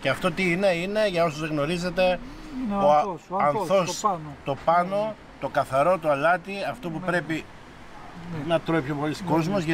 Και αυτό τι είναι για όσους δεν γνωρίζετε, ο ανθός, το πάνω, το καθαρό, το αλάτι, αυτό που πρέπει να τρώει πιο πολλοί κόσμος.